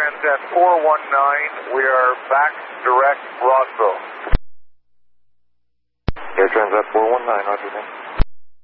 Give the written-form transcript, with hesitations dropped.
Transat 419. We are back direct Rossville. Air Transat 419, roger that.